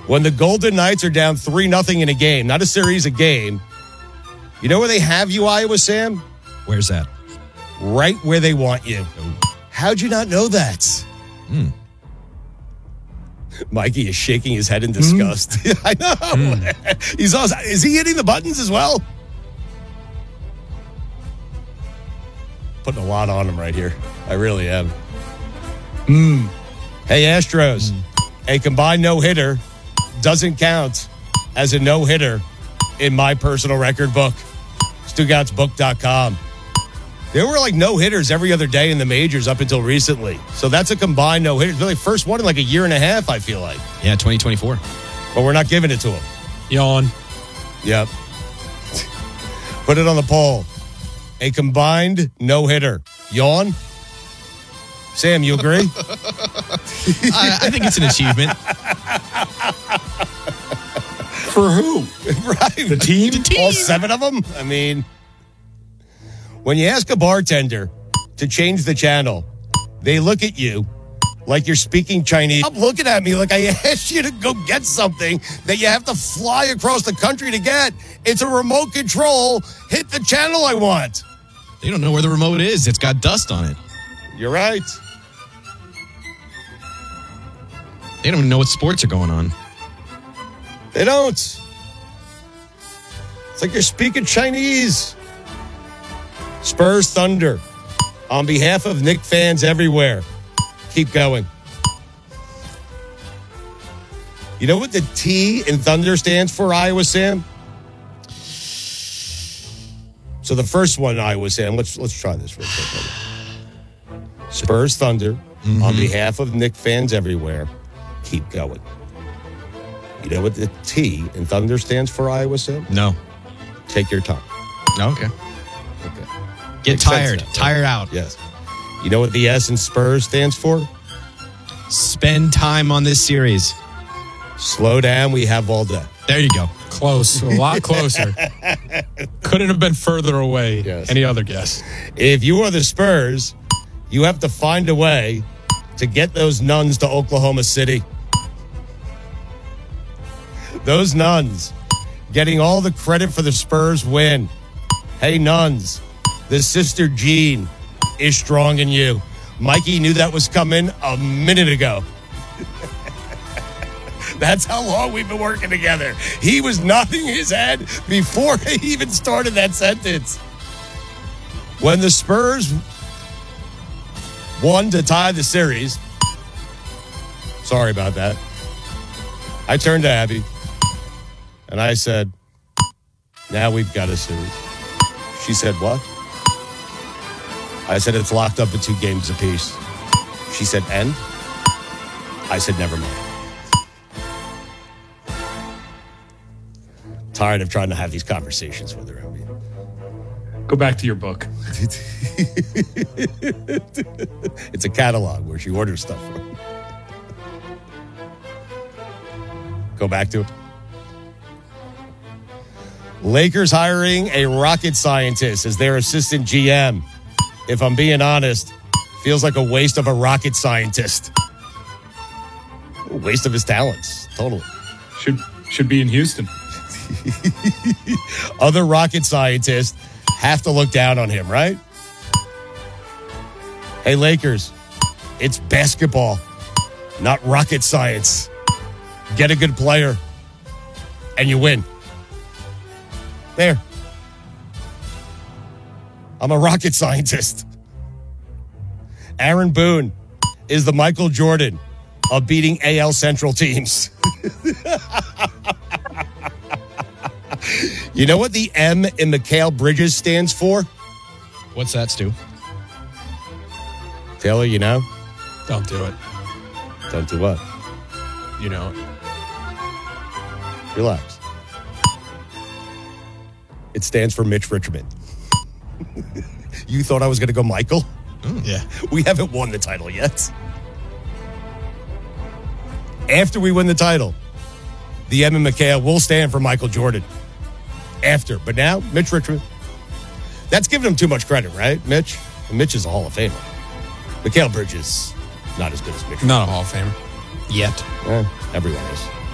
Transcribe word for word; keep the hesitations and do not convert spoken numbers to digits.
When the Golden Knights are down three nothing in a game, not a series, a game, you know where they have you, Iowa Sam? Where's that? Right where they want you. How'd you not know that? Mm. Mikey is shaking his head in disgust. Mm. I know. Mm. He's also, is he hitting the buttons as well? Putting a lot on him right here. I really am. Mm. Hey, Astros, mm. a combined no-hitter doesn't count as a no-hitter in my personal record book, Stugotz Book dot com. There were like no-hitters every other day in the majors up until recently. So that's a combined no-hitter. It's really first one in like a year and a half, I feel like. Yeah, twenty twenty-four. But we're not giving it to him. Yawn. Yep. Put it on the poll. A combined no-hitter. Yawn? Sam, you agree? I, I think it's an achievement. For who? Right. The team? The team? All seven of them? I mean... When you ask a bartender to change the channel, they look at you like you're speaking Chinese. Stop looking at me like I asked you to go get something that you have to fly across the country to get. It's a remote control. Hit the channel I want. They don't know where the remote is. It's got dust on it. You're right. They don't even know what sports are going on. They don't. It's like you're speaking Chinese. Spurs Thunder. On behalf of Knick fans everywhere, keep going. You know what the T in Thunder stands for, Iowa Sam? So the first one, Iowa Sam, let's let's try this real quick. Spurs Thunder. Mm-hmm. On behalf of Knick fans everywhere, keep going. You know what the T in Thunder stands for, Iowa Sam? No. Take your time. Okay. Okay. Get Makes tired. sense, Tired out. Yes. You know what the S in Spurs stands for? Spend time on this series. Slow down. We have all day. There you go. Close. A lot closer. Couldn't have been further away. Yes. Any other guess? If you are the Spurs, you have to find a way to get those nuns to Oklahoma City. Those nuns getting all the credit for the Spurs win. Hey, nuns. The Sister Jean is strong in you. Mikey knew that was coming a minute ago. That's how long we've been working together. He was nodding his head before he even started that sentence. When the Spurs won to tie the series, sorry about that, I turned to Abby and I said, now we've got a series. She said, what? I said, it's locked up at two games apiece. She said, and? I said, never mind. Tired of trying to have these conversations with her. I mean. Go back to your book. It's a catalog where she orders stuff from. Go back to it. Lakers hiring a rocket scientist as their assistant G M. If I'm being honest, feels like a waste of a rocket scientist. A waste of his talents, totally. Should should be in Houston. Other rocket scientists have to look down on him, right? Hey, Lakers, it's basketball, not rocket science. Get a good player, and you win. There. I'm a rocket scientist. Aaron Boone is the Michael Jordan of beating A L Central teams. You know what the M in Mikal Bridges stands for? What's that, Stu? Taylor, you know? Don't do it. Don't do what? You know it. Relax. It stands for Mitch Richmond. You thought I was going to go Michael? Mm, yeah. We haven't won the title yet. After we win the title, the M and Mikal will stand for Michael Jordan. After. But now, Mitch Richmond. That's giving him too much credit, right, Mitch? And Mitch is a Hall of Famer. Mikal Bridges, not as good as Mitch. Not a Hall of Famer. Yet. Eh, everyone is.